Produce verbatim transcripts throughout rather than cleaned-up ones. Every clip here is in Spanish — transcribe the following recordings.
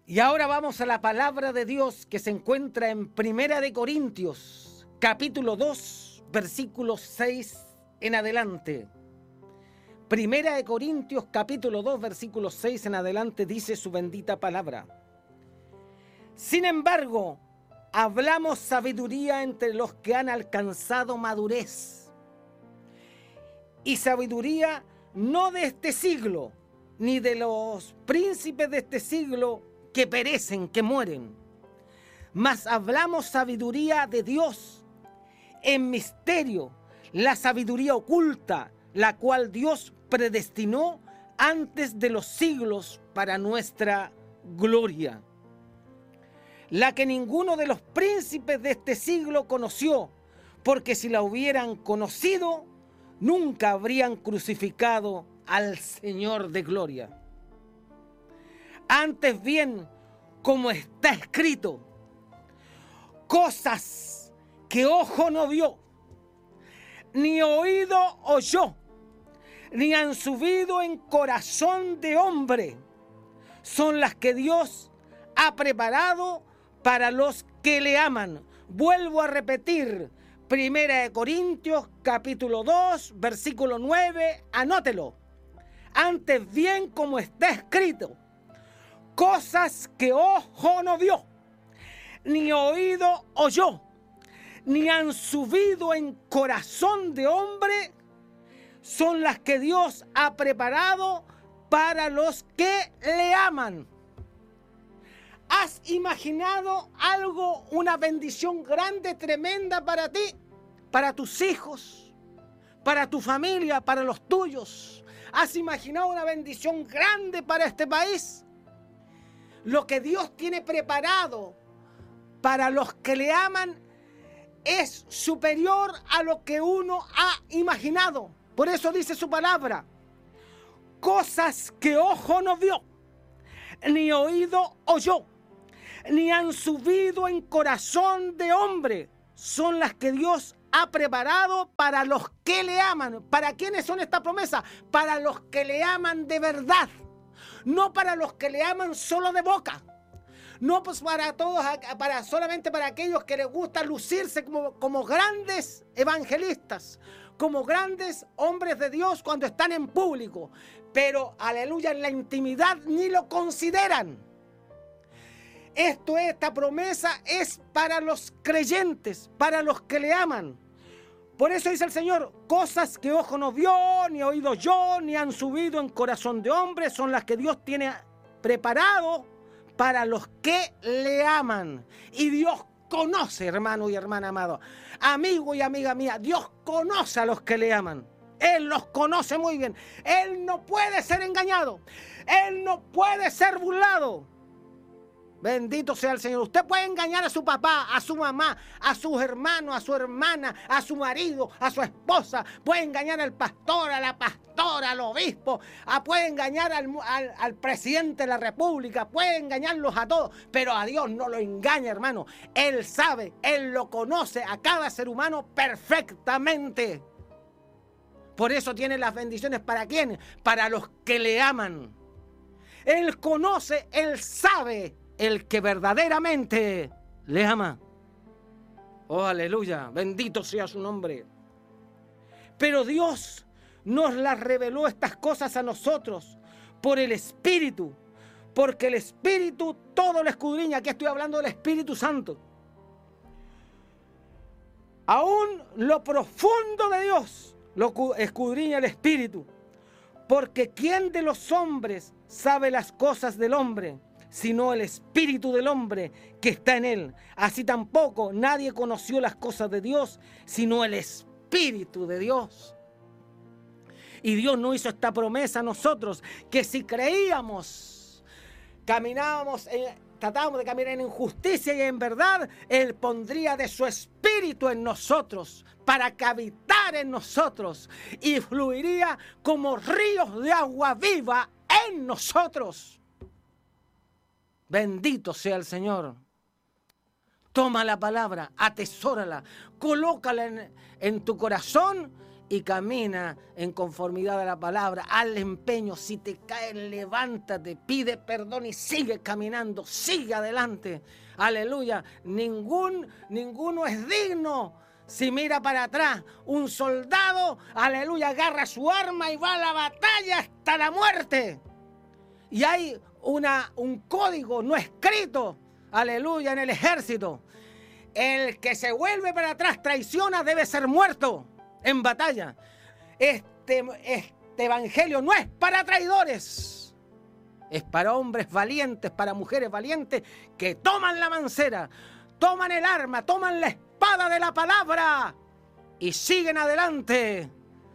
Y ahora vamos a la palabra de Dios que se encuentra en Primera de Corintios, capítulo dos, versículos seis en adelante. Primera de Corintios, capítulo dos, versículos seis en adelante, dice su bendita palabra. Sin embargo, hablamos sabiduría entre los que han alcanzado madurez. Y sabiduría no de este siglo, ni de los príncipes de este siglo que perecen, que mueren. Mas hablamos sabiduría de Dios en misterio, la sabiduría oculta, la cual Dios predestinó antes de los siglos para nuestra gloria. La que ninguno de los príncipes de este siglo conoció, porque si la hubieran conocido, nunca habrían crucificado al Señor de gloria. Antes bien, como está escrito, cosas que ojo no vio, ni oído oyó, ni han subido en corazón de hombre, son las que Dios ha preparado para los que le aman. Vuelvo a repetir, Primera de Corintios, capítulo dos, versículo nueve, anótelo. Antes bien, como está escrito, cosas que ojo no vio, ni oído oyó, ni han subido en corazón de hombre, son las que Dios ha preparado para los que le aman. ¿Has imaginado algo, una bendición grande, tremenda para ti, para tus hijos, para tu familia, para los tuyos? ¿Has imaginado una bendición grande para este país? Lo que Dios tiene preparado para los que le aman es superior a lo que uno ha imaginado. Por eso dice su palabra, cosas que ojo no vio, ni oído oyó, ni han subido en corazón de hombre, son las que Dios ha preparado para los que le aman. ¿Para quiénes son estas promesas? Para los que le aman de verdad. No para los que le aman solo de boca. No pues para todos, para, solamente para aquellos que les gusta lucirse como, como grandes evangelistas, como grandes hombres de Dios cuando están en público. Pero, aleluya, en la intimidad ni lo consideran. Esto, esta promesa es para los creyentes, para los que le aman. Por eso dice el Señor, cosas que ojo no vio, ni oído yo, ni han subido en corazón de hombre, son las que Dios tiene preparado para los que le aman. Y Dios conoce, hermano y hermana amado, amigo y amiga mía, Dios conoce a los que le aman. Él los conoce muy bien. Él no puede ser engañado. Él no puede ser burlado. Bendito sea el Señor. Usted puede engañar a su papá, a su mamá, a sus hermanos, a su hermana, a su marido, a su esposa. Puede engañar al pastor, a la pastora, al obispo. A, puede engañar al, al, al presidente de la república. Puede engañarlos a todos. Pero a Dios no lo engaña, hermano. Él sabe, Él lo conoce a cada ser humano perfectamente. Por eso tiene las bendiciones. ¿Para quién? Para los que le aman. Él conoce, Él sabe el que verdaderamente le ama. Oh, aleluya, bendito sea su nombre. Pero Dios nos las reveló estas cosas a nosotros por el Espíritu, porque el Espíritu todo lo escudriña. Aquí estoy hablando del Espíritu Santo. Aún lo profundo de Dios lo escudriña el Espíritu, porque ¿quién de los hombres sabe las cosas del hombre, sino el espíritu del hombre que está en él? Así tampoco nadie conoció las cosas de Dios, sino el Espíritu de Dios. Y Dios nos hizo esta promesa a nosotros, que si creíamos, caminábamos, en, tratábamos de caminar en justicia y en verdad, Él pondría de su Espíritu en nosotros, para que habitara en nosotros, y fluiría como ríos de agua viva en nosotros. Bendito sea el Señor. Toma la palabra, atesórala, colócala en, en tu corazón y camina en conformidad a la palabra. Al empeño, si te caes, levántate, pide perdón y sigue caminando, sigue adelante. Aleluya. Ningún, ninguno es digno si mira para atrás. Un soldado, aleluya, agarra su arma y va a la batalla hasta la muerte. Y hay una, un código no escrito, aleluya, en el ejército. El que se vuelve para atrás, traiciona, debe ser muerto en batalla. Este, este evangelio no es para traidores. Es para hombres valientes, para mujeres valientes que toman la mancera, toman el arma, toman la espada de la palabra y siguen adelante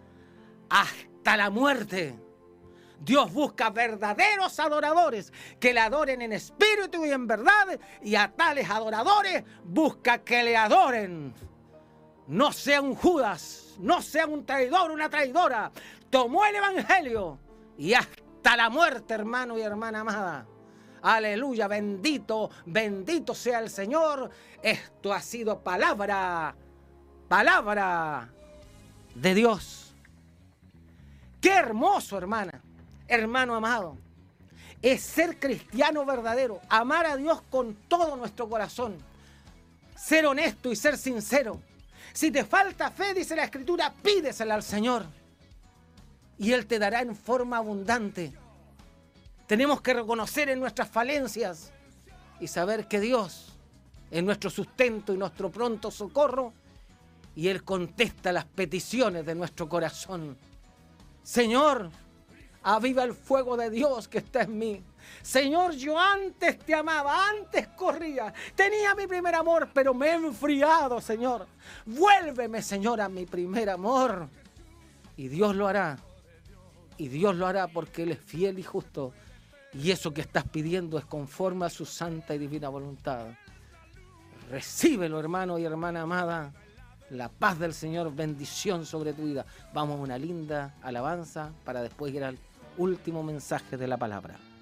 hasta la muerte. Dios busca verdaderos adoradores que le adoren en espíritu y en verdad, y a tales adoradores busca que le adoren. No sea un Judas, no sea un traidor, una traidora. Tomó el evangelio y hasta la muerte, hermano y hermana amada. Aleluya, bendito, bendito sea el Señor. Esto ha sido palabra, palabra de Dios. Qué hermoso, hermana, hermano amado, es ser cristiano verdadero, amar a Dios con todo nuestro corazón, ser honesto y ser sincero. Si te falta fe, dice la Escritura, pídesela al Señor y Él te dará en forma abundante. Tenemos que reconocer en nuestras falencias y saber que Dios es nuestro sustento y nuestro pronto socorro, y Él contesta las peticiones de nuestro corazón. Señor, aviva el fuego de Dios que está en mí. Señor, yo antes te amaba, antes corría, tenía mi primer amor, pero me he enfriado, Señor. Vuélveme, Señor, a mi primer amor. Y Dios lo hará. Y Dios lo hará porque Él es fiel y justo. Y eso que estás pidiendo es conforme a su santa y divina voluntad. Recíbelo, hermano y hermana amada. La paz del Señor, bendición sobre tu vida. Vamos a una linda alabanza para después ir al último mensaje de la palabra.